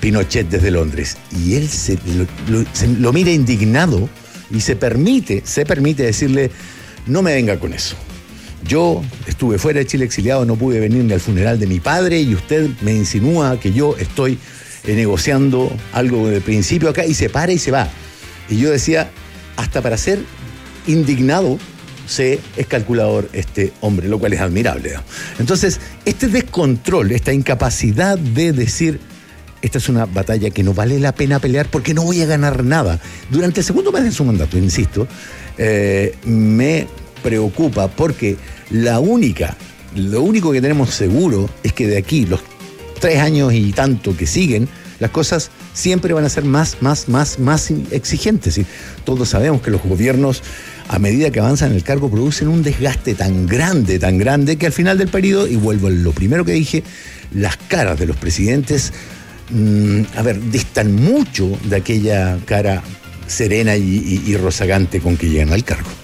Pinochet desde Londres. Y él se lo mira indignado y se permite decirle, no me venga con eso. Yo estuve fuera de Chile exiliado, no pude venir ni al funeral de mi padre y usted me insinúa que yo estoy negociando algo de principio acá, y se para y se va. Y yo decía, hasta para ser indignado es calculador este hombre, lo cual es admirable, ¿no? Entonces, este descontrol, esta incapacidad de decir, esta es una batalla que no vale la pena pelear porque no voy a ganar nada. Durante el segundo mes de su mandato, insisto, me preocupa porque lo único que tenemos seguro es que de aquí, los 3 años y tanto que siguen, las cosas siempre van a ser más exigentes. ¿Sí? Todos sabemos que los gobiernos, a medida que avanzan en el cargo, producen un desgaste tan grande, que al final del periodo, y vuelvo a lo primero que dije, las caras de los presidentes, distan mucho de aquella cara serena y rozagante con que llegan al cargo.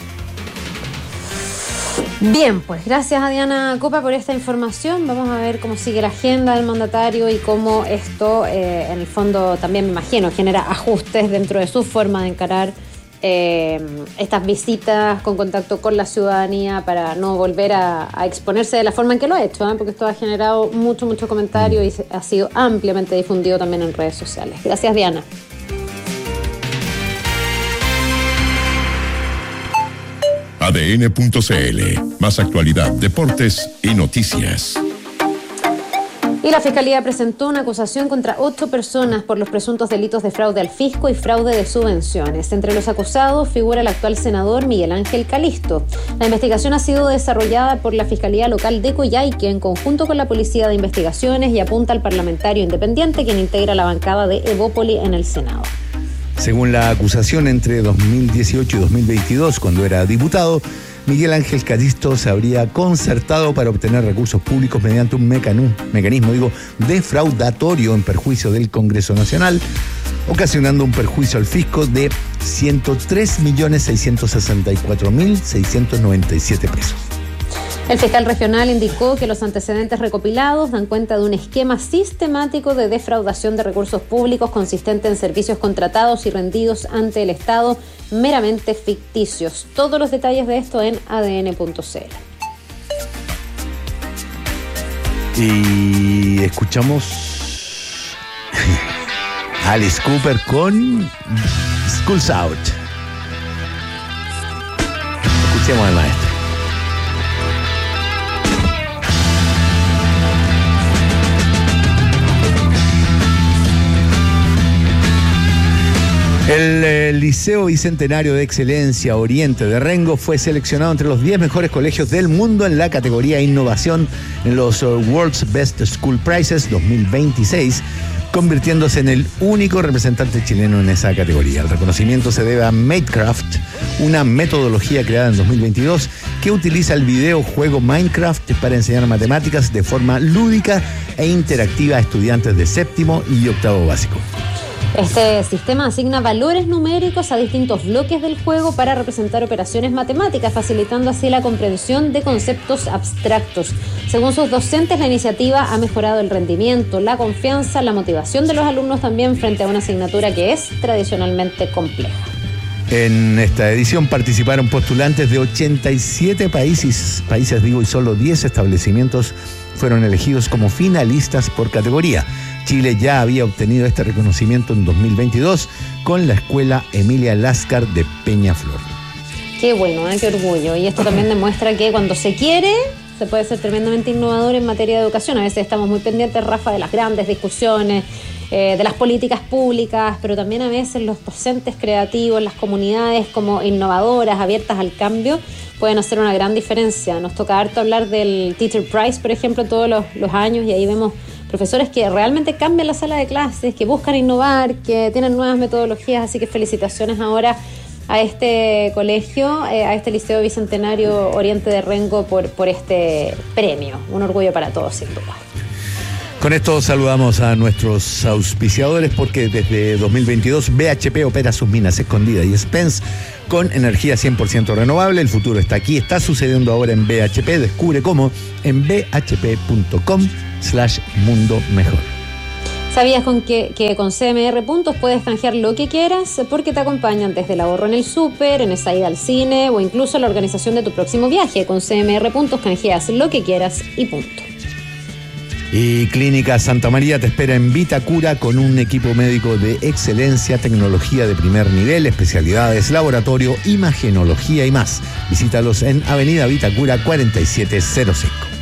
Bien, pues gracias a Diana Copa por esta información. Vamos a ver cómo sigue la agenda del mandatario y cómo esto, en el fondo, también me imagino, genera ajustes dentro de su forma de encarar estas visitas con contacto con la ciudadanía para no volver a exponerse de la forma en que lo ha hecho, porque esto ha generado mucho comentario y ha sido ampliamente difundido también en redes sociales. Gracias, Diana. ADN.cl, más actualidad, deportes y noticias. Y la Fiscalía presentó una acusación contra 8 personas por los presuntos delitos de fraude al fisco y fraude de subvenciones. Entre los acusados figura el actual senador Miguel Ángel Calisto. La investigación ha sido desarrollada por la Fiscalía Local de Coyhaique en conjunto con la Policía de Investigaciones y apunta al parlamentario independiente quien integra la bancada de Evópoli en el Senado. Según la acusación, entre 2018 y 2022, cuando era diputado, Miguel Ángel Calisto se habría concertado para obtener recursos públicos mediante un mecanismo defraudatorio en perjuicio del Congreso Nacional, ocasionando un perjuicio al fisco de 103.664.697 pesos. El fiscal regional indicó que los antecedentes recopilados dan cuenta de un esquema sistemático de defraudación de recursos públicos consistente en servicios contratados y rendidos ante el Estado meramente ficticios. Todos los detalles de esto en adn.cl. Y escuchamos a Alice Cooper con School's Out. Escuchemos al maestro. El Liceo Bicentenario de Excelencia Oriente de Rengo fue seleccionado entre los 10 mejores colegios del mundo en la categoría Innovación en los World's Best School Prizes 2026, convirtiéndose en el único representante chileno en esa categoría. El reconocimiento se debe a Madecraft, una metodología creada en 2022 que utiliza el videojuego Minecraft para enseñar matemáticas de forma lúdica e interactiva a estudiantes de 7º y 8º básico. Este sistema asigna valores numéricos a distintos bloques del juego para representar operaciones matemáticas, facilitando así la comprensión de conceptos abstractos. Según sus docentes, la iniciativa ha mejorado el rendimiento, la confianza, la motivación de los alumnos también frente a una asignatura que es tradicionalmente compleja. En esta edición participaron postulantes de 87 países, y solo 10 establecimientos fueron elegidos como finalistas por categoría. Chile ya había obtenido este reconocimiento en 2022 con la Escuela Emilia Láscar de Peñaflor. Qué bueno, qué orgullo. Y esto también demuestra que cuando se quiere, se puede ser tremendamente innovador en materia de educación. A veces estamos muy pendientes, Rafa, de las grandes discusiones, de las políticas públicas, pero también a veces los docentes creativos, las comunidades como innovadoras, abiertas al cambio, pueden hacer una gran diferencia. Nos toca harto hablar del Teacher Prize, por ejemplo, todos los años, y ahí vemos profesores que realmente cambian la sala de clases, que buscan innovar, que tienen nuevas metodologías, así que felicitaciones ahora a este colegio, a este Liceo Bicentenario Oriente de Rengo por este premio. Un orgullo para todos, sin duda. Con esto saludamos a nuestros auspiciadores porque desde 2022 BHP opera sus minas Escondida y Spence con energía 100% renovable. El futuro está aquí, está sucediendo ahora en BHP. Descubre cómo en bhp.com/mundo mejor. ¿Sabías que con CMR Puntos puedes canjear lo que quieras? Porque te acompañan desde el ahorro en el súper, en esa ida al cine o incluso la organización de tu próximo viaje. Con CMR Puntos canjeas lo que quieras y punto. Y Clínica Santa María te espera en Vitacura con un equipo médico de excelencia, tecnología de primer nivel, especialidades, laboratorio, imagenología y más. Visítalos en Avenida Vitacura 4705.